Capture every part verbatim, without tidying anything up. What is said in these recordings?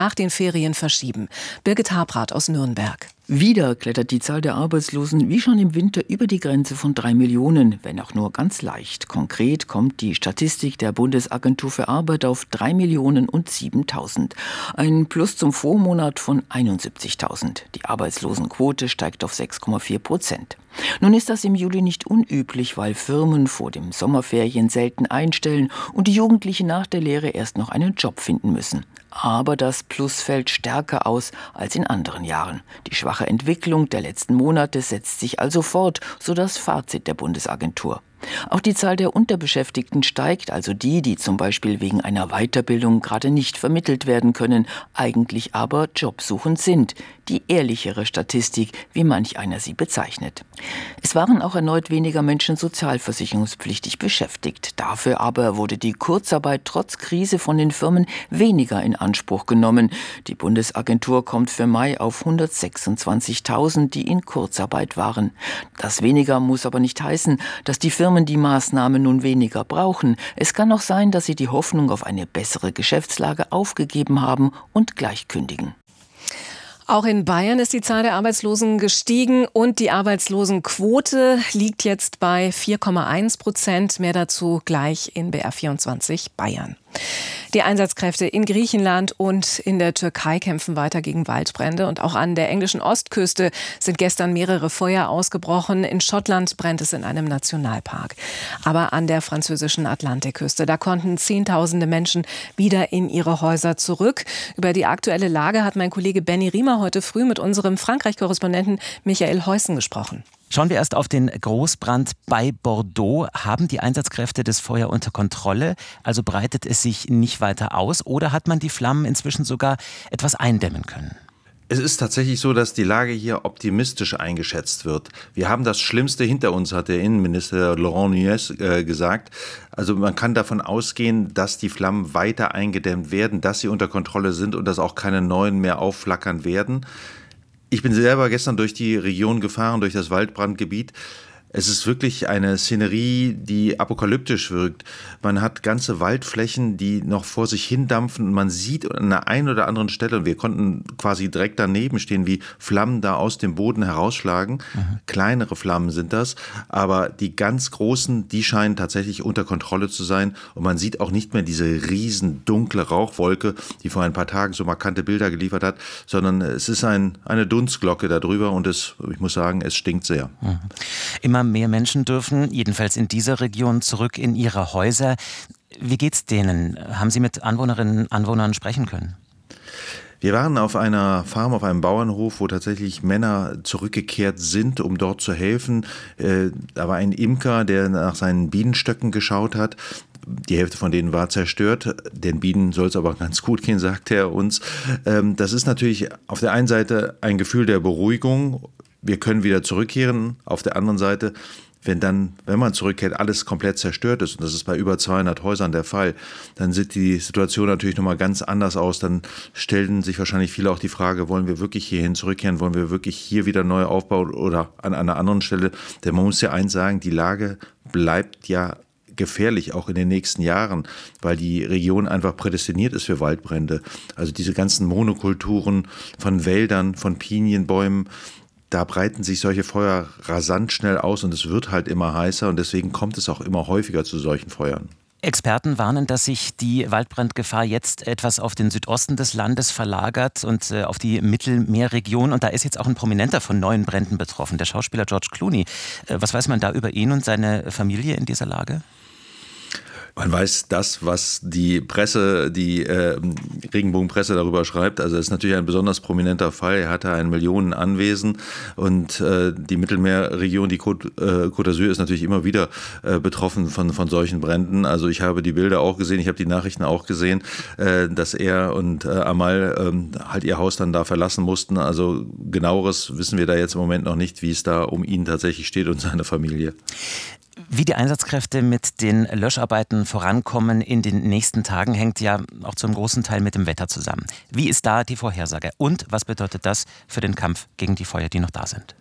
nach den Ferien verschieben. Birgit Habrath aus Nürnberg. Wieder klettert die Zahl der Arbeitslosen wie schon im Winter über die Grenze von drei Millionen, wenn auch nur ganz leicht. Konkret kommt die Statistik der Bundesagentur für Arbeit auf drei Millionen und siebentausend. Ein Plus zum Vormonat von einundsiebzigtausend. Die Arbeitslosenquote steigt auf sechs Komma vier Prozent. Nun ist das im Juli nicht unüblich, weil Firmen vor dem Sommerferien selten einstellen und die Jugendlichen nach der Lehre erst noch einen Job finden müssen. Aber das Plus fällt stärker aus als in anderen Jahren. Die schwache Entwicklung der letzten Monate setzt sich also fort, so das Fazit der Bundesagentur. Auch die Zahl der Unterbeschäftigten steigt, also die, die zum Beispiel wegen einer Weiterbildung gerade nicht vermittelt werden können, eigentlich aber jobsuchend sind. Die ehrlichere Statistik, wie manch einer sie bezeichnet. Es waren auch erneut weniger Menschen sozialversicherungspflichtig beschäftigt. Dafür aber wurde die Kurzarbeit trotz Krise von den Firmen weniger in Anspruch genommen. Die Bundesagentur kommt für Mai auf hundertsechsundzwanzigtausend, die in Kurzarbeit waren. Das weniger muss aber nicht heißen, dass die Firmen die Maßnahme nun weniger brauchen. Es kann auch sein, dass sie die Hoffnung auf eine bessere Geschäftslage aufgegeben haben und gleich kündigen. Auch in Bayern ist die Zahl der Arbeitslosen gestiegen und die Arbeitslosenquote liegt jetzt bei vier Komma eins Prozent. Mehr dazu gleich in B R vierundzwanzig Bayern. Die Einsatzkräfte in Griechenland und in der Türkei kämpfen weiter gegen Waldbrände. Und auch an der englischen Ostküste sind gestern mehrere Feuer ausgebrochen. In Schottland brennt es in einem Nationalpark. Aber an der französischen Atlantikküste, da konnten Zehntausende Menschen wieder in ihre Häuser zurück. Über die aktuelle Lage hat mein Kollege Benny Riemer heute früh mit unserem Frankreich-Korrespondenten Michael Heussen gesprochen. Schauen wir erst auf den Großbrand bei Bordeaux. Haben die Einsatzkräfte das Feuer unter Kontrolle? Also breitet es sich nicht weiter aus? Oder hat man die Flammen inzwischen sogar etwas eindämmen können? Es ist tatsächlich so, dass die Lage hier optimistisch eingeschätzt wird. Wir haben das Schlimmste hinter uns, hat der Innenminister Laurent Nunez äh, gesagt. Also man kann davon ausgehen, dass die Flammen weiter eingedämmt werden, dass sie unter Kontrolle sind und dass auch keine neuen mehr aufflackern werden. Ich bin selber gestern durch die Region gefahren, durch das Waldbrandgebiet. Es ist wirklich eine Szenerie, die apokalyptisch wirkt. Man hat ganze Waldflächen, die noch vor sich hindampfen und man sieht an der einen oder anderen Stelle, und wir konnten quasi direkt daneben stehen, wie Flammen da aus dem Boden herausschlagen. Mhm. Kleinere Flammen sind das, aber die ganz großen, die scheinen tatsächlich unter Kontrolle zu sein und man sieht auch nicht mehr diese riesen dunkle Rauchwolke, die vor ein paar Tagen so markante Bilder geliefert hat, sondern es ist ein, eine Dunstglocke darüber und es, ich muss sagen, es stinkt sehr. Mhm. Immer mehr Menschen dürfen, jedenfalls in dieser Region, zurück in ihre Häuser. Wie geht's denen? Haben Sie mit Anwohnerinnen und Anwohnern sprechen können? Wir waren auf einer Farm, auf einem Bauernhof, wo tatsächlich Männer zurückgekehrt sind, um dort zu helfen. Da war ein Imker, der nach seinen Bienenstöcken geschaut hat. Die Hälfte von denen war zerstört. Den Bienen soll es aber ganz gut gehen, sagt er uns. Das ist natürlich auf der einen Seite ein Gefühl der Beruhigung. Wir können wieder zurückkehren. Auf der anderen Seite, wenn dann, wenn man zurückkehrt, alles komplett zerstört ist, und das ist bei über zweihundert Häusern der Fall, dann sieht die Situation natürlich nochmal ganz anders aus. Dann stellen sich wahrscheinlich viele auch die Frage, wollen wir wirklich hierhin zurückkehren? Wollen wir wirklich hier wieder neu aufbauen oder an einer anderen Stelle? Denn man muss ja eins sagen, die Lage bleibt ja gefährlich, auch in den nächsten Jahren, weil die Region einfach prädestiniert ist für Waldbrände. Also diese ganzen Monokulturen von Wäldern, von Pinienbäumen, da breiten sich solche Feuer rasant schnell aus und es wird halt immer heißer und deswegen kommt es auch immer häufiger zu solchen Feuern. Experten warnen, dass sich die Waldbrandgefahr jetzt etwas auf den Südosten des Landes verlagert und äh, auf die Mittelmeerregion. Und da ist jetzt auch ein Prominenter von neuen Bränden betroffen, der Schauspieler George Clooney. Äh, was weiß man da über ihn und seine Familie in dieser Lage? Man weiß das, was die Presse, die äh, Regenbogenpresse darüber schreibt. Also es ist natürlich ein besonders prominenter Fall. Er hatte ein Millionenanwesen und äh, die Mittelmeerregion, die Côte, äh, Côte d'Azur ist natürlich immer wieder äh, betroffen von, von solchen Bränden. Also ich habe die Bilder auch gesehen, ich habe die Nachrichten auch gesehen, äh, dass er und äh, Amal äh, halt ihr Haus dann da verlassen mussten. Also genaueres wissen wir da jetzt im Moment noch nicht, wie es da um ihn tatsächlich steht und seine Familie. Wie die Einsatzkräfte mit den Löscharbeiten vorankommen in den nächsten Tagen, hängt ja auch zum großen Teil mit dem Wetter zusammen. Wie ist da die Vorhersage? Und was bedeutet das für den Kampf gegen die Feuer, die noch da sind?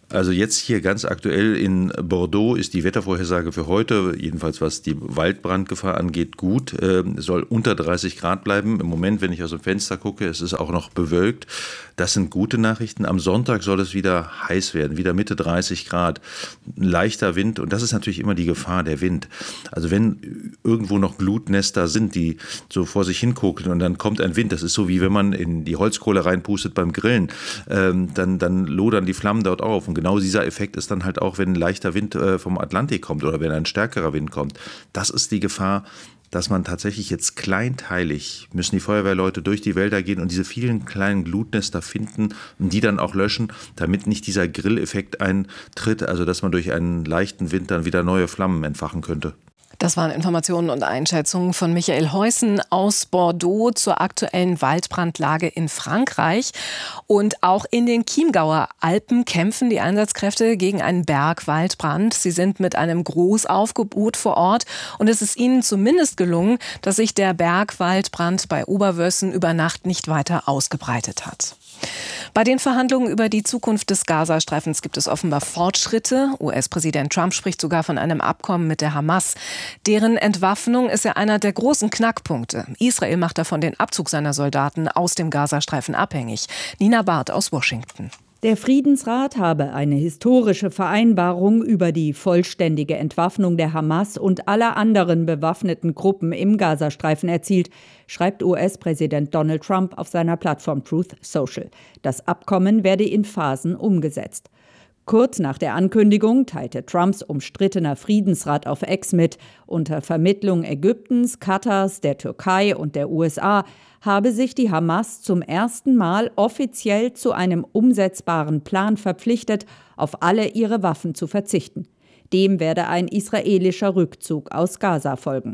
Also jetzt hier ganz aktuell in Bordeaux ist die Wettervorhersage für heute, jedenfalls was die Waldbrandgefahr angeht, gut. Es soll unter dreißig Grad bleiben. Im Moment, wenn ich aus dem Fenster gucke, es ist auch noch bewölkt. Das sind gute Nachrichten. Am Sonntag soll es wieder heiß werden, wieder Mitte dreißig Grad. Ein leichter Wind und das ist natürlich immer die Gefahr, der Wind. Also wenn irgendwo noch Glutnester sind, die so vor sich hingucken und dann kommt ein Wind, das ist so wie wenn man in die Holzkohle reinpustet beim Grillen, ähm, dann, dann lodern die Flammen dort auf. Und genau dieser Effekt ist dann halt auch, wenn ein leichter Wind äh, vom Atlantik kommt oder wenn ein stärkerer Wind kommt. Das ist die Gefahr, dass man tatsächlich jetzt kleinteilig, müssen die Feuerwehrleute durch die Wälder gehen und diese vielen kleinen Glutnester finden und die dann auch löschen, damit nicht dieser Grilleffekt eintritt, also dass man durch einen leichten Wind dann wieder neue Flammen entfachen könnte. Das waren Informationen und Einschätzungen von Michael Heusen aus Bordeaux zur aktuellen Waldbrandlage in Frankreich. Und auch in den Chiemgauer Alpen kämpfen die Einsatzkräfte gegen einen Bergwaldbrand. Sie sind mit einem Großaufgebot vor Ort und es ist ihnen zumindest gelungen, dass sich der Bergwaldbrand bei Oberwössen über Nacht nicht weiter ausgebreitet hat. Bei den Verhandlungen über die Zukunft des Gazastreifens gibt es offenbar Fortschritte. U S-Präsident Trump spricht sogar von einem Abkommen mit der Hamas. Deren Entwaffnung ist ja einer der großen Knackpunkte. Israel macht davon den Abzug seiner Soldaten aus dem Gazastreifen abhängig. Nina Barth aus Washington. Der Friedensrat habe eine historische Vereinbarung über die vollständige Entwaffnung der Hamas und aller anderen bewaffneten Gruppen im Gazastreifen erzielt, schreibt U S-Präsident Donald Trump auf seiner Plattform Truth Social. Das Abkommen werde in Phasen umgesetzt. Kurz nach der Ankündigung teilte Trumps umstrittener Friedensrat auf X mit, unter Vermittlung Ägyptens, Katars, der Türkei und der U S A habe sich die Hamas zum ersten Mal offiziell zu einem umsetzbaren Plan verpflichtet, auf alle ihre Waffen zu verzichten. Dem werde ein israelischer Rückzug aus Gaza folgen.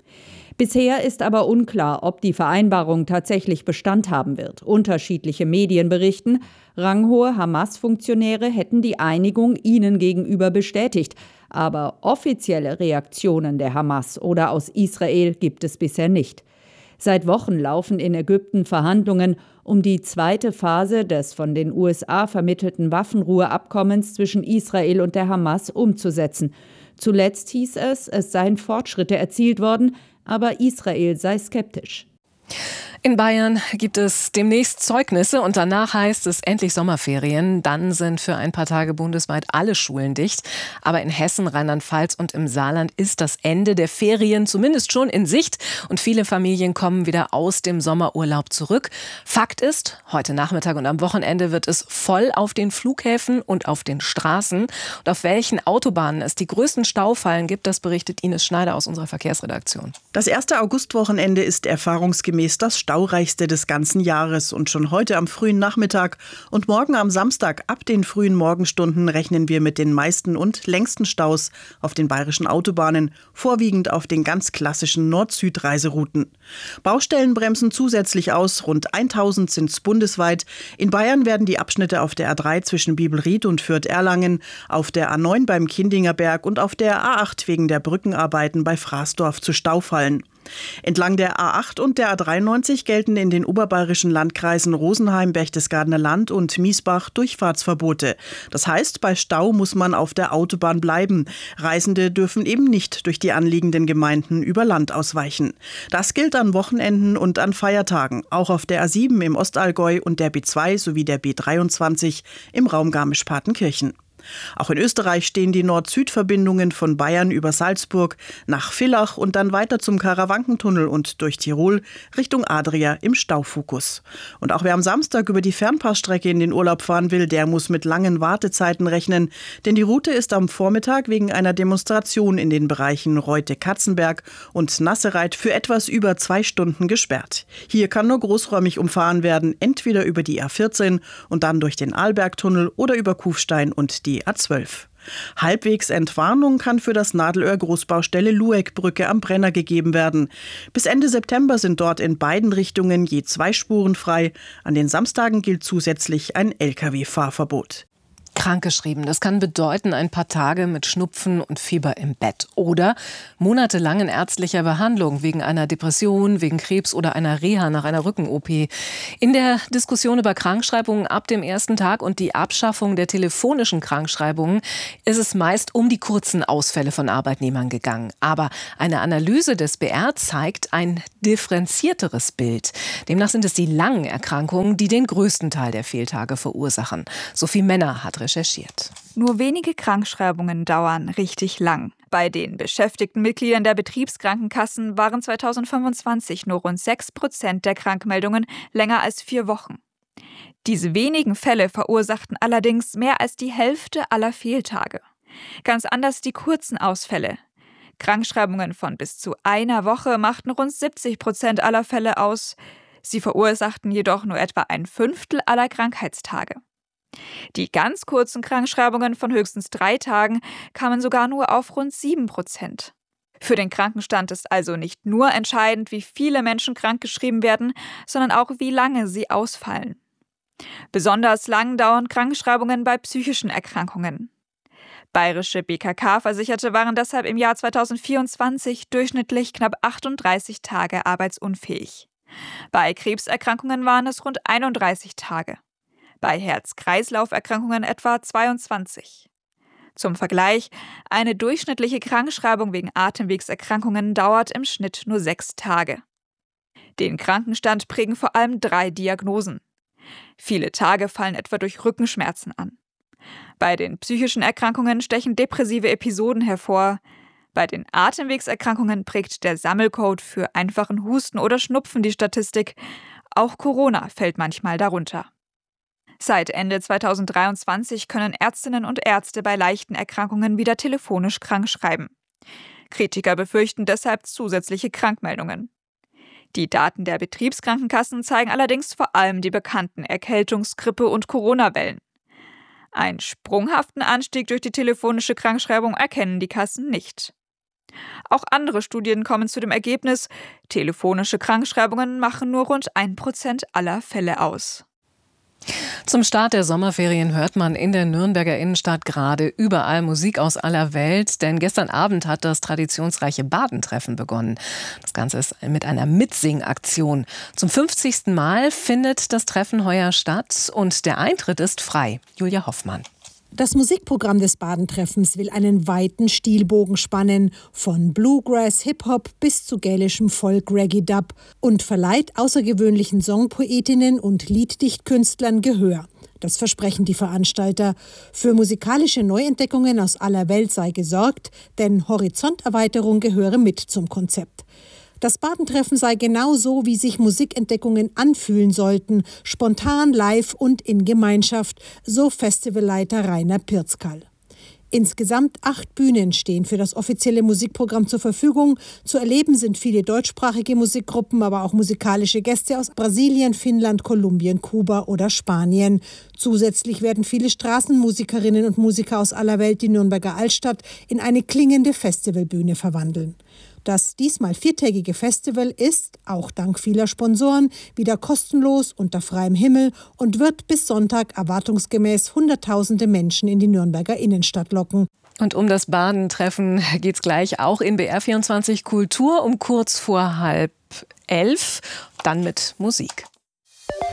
Bisher ist aber unklar, ob die Vereinbarung tatsächlich Bestand haben wird. Unterschiedliche Medien berichten, ranghohe Hamas-Funktionäre hätten die Einigung ihnen gegenüber bestätigt. Aber offizielle Reaktionen der Hamas oder aus Israel gibt es bisher nicht. Seit Wochen laufen in Ägypten Verhandlungen, um die zweite Phase des von den U S A vermittelten Waffenruheabkommens zwischen Israel und der Hamas umzusetzen. Zuletzt hieß es, es seien Fortschritte erzielt worden, aber Israel sei skeptisch. In Bayern gibt es demnächst Zeugnisse und danach heißt es endlich Sommerferien. Dann sind für ein paar Tage bundesweit alle Schulen dicht. Aber in Hessen, Rheinland-Pfalz und im Saarland ist das Ende der Ferien zumindest schon in Sicht. Und viele Familien kommen wieder aus dem Sommerurlaub zurück. Fakt ist, heute Nachmittag und am Wochenende wird es voll auf den Flughäfen und auf den Straßen. Und auf welchen Autobahnen es die größten Staufallen gibt, das berichtet Ines Schneider aus unserer Verkehrsredaktion. Das erste Augustwochenende ist erfahrungsgemäß das staureichste des ganzen Jahres. Und schon heute am frühen Nachmittag und morgen am Samstag ab den frühen Morgenstunden rechnen wir mit den meisten und längsten Staus auf den bayerischen Autobahnen, vorwiegend auf den ganz klassischen Nord-Süd-Reiserouten. Baustellen bremsen zusätzlich aus, rund tausend sind es bundesweit. In Bayern werden die Abschnitte auf der A drei zwischen Bibelried und Fürth-Erlangen, auf der A neun beim Kindingerberg und auf der A acht wegen der Brückenarbeiten bei Fraßdorf zu Staufallen. Entlang der A acht und der A dreiundneunzig gelten in den oberbayerischen Landkreisen Rosenheim, Berchtesgadener Land und Miesbach Durchfahrtsverbote. Das heißt, bei Stau muss man auf der Autobahn bleiben. Reisende dürfen eben nicht durch die anliegenden Gemeinden über Land ausweichen. Das gilt an Wochenenden und an Feiertagen, auch auf der A sieben im Ostallgäu und der B zwei sowie der B dreiundzwanzig im Raum Garmisch-Partenkirchen. Auch in Österreich stehen die Nord-Süd-Verbindungen von Bayern über Salzburg nach Villach und dann weiter zum Karawankentunnel und durch Tirol Richtung Adria im Staufokus. Und auch wer am Samstag über die Fernpassstrecke in den Urlaub fahren will, der muss mit langen Wartezeiten rechnen, denn die Route ist am Vormittag wegen einer Demonstration in den Bereichen Reute-Katzenberg und Nassereit für etwas über zwei Stunden gesperrt. Hier kann nur großräumig umfahren werden, entweder über die A vierzehn und dann durch den Arlbergtunnel oder über Kufstein und die A zwölf. Halbwegs Entwarnung kann für das Nadelöhr-Großbaustelle Lueckbrücke am Brenner gegeben werden. Bis Ende September sind dort in beiden Richtungen je zwei Spuren frei. An den Samstagen gilt zusätzlich ein L K W-Fahrverbot. krankgeschrieben. Das kann bedeuten, ein paar Tage mit Schnupfen und Fieber im Bett oder monatelang in ärztlicher Behandlung wegen einer Depression, wegen Krebs oder einer Reha nach einer Rücken-O P. In der Diskussion über Krankschreibungen ab dem ersten Tag und die Abschaffung der telefonischen Krankschreibungen ist es meist um die kurzen Ausfälle von Arbeitnehmern gegangen. Aber eine Analyse des B R zeigt ein differenzierteres Bild. Demnach sind es die langen Erkrankungen, die den größten Teil der Fehltage verursachen. Sophie Männer hat recherchiert. Nur wenige Krankschreibungen dauern richtig lang. Bei den beschäftigten Mitgliedern der Betriebskrankenkassen waren zweitausendfünfundzwanzig nur rund sechs Prozent der Krankmeldungen länger als vier Wochen. Diese wenigen Fälle verursachten allerdings mehr als die Hälfte aller Fehltage. Ganz anders die kurzen Ausfälle. Krankschreibungen von bis zu einer Woche machten rund siebzig Prozent aller Fälle aus. Sie verursachten jedoch nur etwa ein Fünftel aller Krankheitstage. Die ganz kurzen Krankschreibungen von höchstens drei Tagen kamen sogar nur auf rund sieben Prozent. Für den Krankenstand ist also nicht nur entscheidend, wie viele Menschen krankgeschrieben werden, sondern auch, wie lange sie ausfallen. Besonders lang dauern Krankschreibungen bei psychischen Erkrankungen. Bayerische B K K-Versicherte waren deshalb im Jahr zweitausendvierundzwanzig durchschnittlich knapp achtunddreißig Tage arbeitsunfähig. Bei Krebserkrankungen waren es rund einunddreißig Tage. Bei Herz-Kreislauf-Erkrankungen etwa zweiundzwanzig. Zum Vergleich, eine durchschnittliche Krankschreibung wegen Atemwegserkrankungen dauert im Schnitt nur sechs Tage. Den Krankenstand prägen vor allem drei Diagnosen. Viele Tage fallen etwa durch Rückenschmerzen an. Bei den psychischen Erkrankungen stechen depressive Episoden hervor. Bei den Atemwegserkrankungen prägt der Sammelcode für einfachen Husten oder Schnupfen die Statistik. Auch Corona fällt manchmal darunter. Seit Ende zweitausenddreiundzwanzig können Ärztinnen und Ärzte bei leichten Erkrankungen wieder telefonisch krankschreiben. Kritiker befürchten deshalb zusätzliche Krankmeldungen. Die Daten der Betriebskrankenkassen zeigen allerdings vor allem die bekannten Erkältungs-, Grippe- und Corona-Wellen. Einen sprunghaften Anstieg durch die telefonische Krankschreibung erkennen die Kassen nicht. Auch andere Studien kommen zu dem Ergebnis, telefonische Krankschreibungen machen nur rund ein Prozent aller Fälle aus. Zum Start der Sommerferien hört man in der Nürnberger Innenstadt gerade überall Musik aus aller Welt, denn gestern Abend hat das traditionsreiche Badentreffen begonnen. Das Ganze ist mit einer Mitsingaktion. Zum fünfzigsten Mal findet das Treffen heuer statt und der Eintritt ist frei. Julia Hoffmann. Das Musikprogramm des Badentreffens will einen weiten Stilbogen spannen, von Bluegrass, Hip-Hop bis zu gälischem Folk-Reggae-Dub und verleiht außergewöhnlichen Songpoetinnen und Lieddichtkünstlern Gehör. Das versprechen die Veranstalter. Für musikalische Neuentdeckungen aus aller Welt sei gesorgt, denn Horizonterweiterung gehöre mit zum Konzept. Das Badentreffen sei genau so, wie sich Musikentdeckungen anfühlen sollten, spontan, live und in Gemeinschaft, so Festivalleiter Rainer Pirzkal. Insgesamt acht Bühnen stehen für das offizielle Musikprogramm zur Verfügung. Zu erleben sind viele deutschsprachige Musikgruppen, aber auch musikalische Gäste aus Brasilien, Finnland, Kolumbien, Kuba oder Spanien. Zusätzlich werden viele Straßenmusikerinnen und Musiker aus aller Welt die Nürnberger Altstadt in eine klingende Festivalbühne verwandeln. Das diesmal viertägige Festival ist, auch dank vieler Sponsoren, wieder kostenlos unter freiem Himmel und wird bis Sonntag erwartungsgemäß Hunderttausende Menschen in die Nürnberger Innenstadt locken. Und um das Badentreffen geht's gleich auch in B R vierundzwanzig Kultur um kurz vor halb elf, dann mit Musik.